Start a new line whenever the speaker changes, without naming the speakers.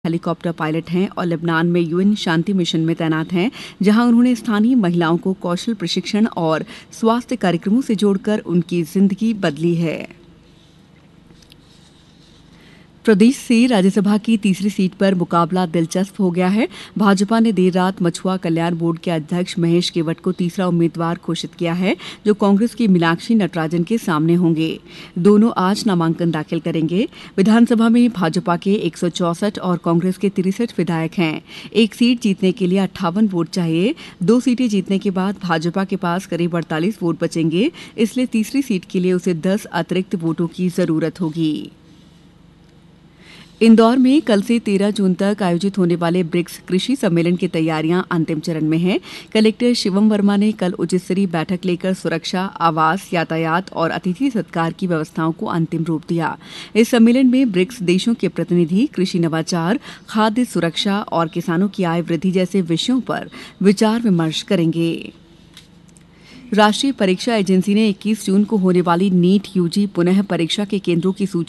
Helicopter pilot हैं और Lebanon में यूएन शांति मिशन में तैनात हैं, जहां उन्होंने स्थानीय महिलाओं को कौशल प्रशिक्षण और स्वास्थ्य कार्यक्रमों से जोड़कर उनकी जिंदगी बदली है। प्रदेश से राज्यसभा की तीसरी सीट पर मुकाबला दिलचस्प हो गया है। भाजपा ने देर रात मछुआ कल्याण बोर्ड के अध्यक्ष महेश केवट को तीसरा उम्मीदवार घोषित किया है, जो कांग्रेस की मीनाक्षी नटराजन के सामने होंगे। दोनों आज नामांकन दाखिल करेंगे। विधानसभा में भाजपा के 164 और कांग्रेस के 63 विधायक हैं। एक सीट जीतने के लिए 58 वोट चाहिए। 2 सीटें जीतने के बाद भाजपा के पास करीब 48 वोट बचेंगे, इसलिए तीसरी सीट के लिए उसे 10 अतिरिक्त वोटों की जरूरत होगी। इंदौर में कल से 13 जून तक आयोजित होने वाले ब्रिक्स कृषि सम्मेलन की तैयारियां अंतिम चरण में हैं। कलेक्टर शिवम वर्मा ने कल उच्च स्तरीय बैठक लेकर सुरक्षा, आवास, यातायात और अतिथि सत्कार की व्यवस्थाओं को अंतिम रूप दिया। इस सम्मेलन में ब्रिक्स देशों के प्रतिनिधि कृषि नवाचार, खाद्य सुरक्षा और किसानों की आय वृद्धि जैसे विषयों पर विचार विमर्श करेंगे। राष्ट्रीय परीक्षा एजेंसी ने 21 जून को होने वाली नीट यूजी पुनः परीक्षा के केंद्रों की सूची